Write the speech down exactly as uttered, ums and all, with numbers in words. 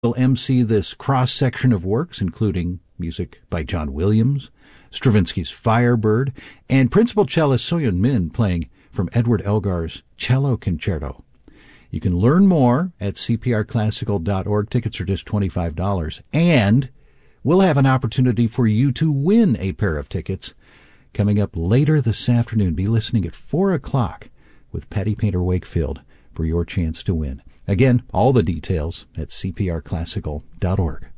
will emcee this cross-section of works, including music by John Williams, Stravinsky's Firebird, and principal cellist So-Hyun Min playing from Edward Elgar's Cello Concerto. You can learn more at c p r classical dot org. Tickets are just twenty-five dollars. And we'll have an opportunity for you to win a pair of tickets coming up later this afternoon. Be listening at four o'clock with Patty Painter Wakefield for your chance to win. Again, all the details at c p r classical dot org.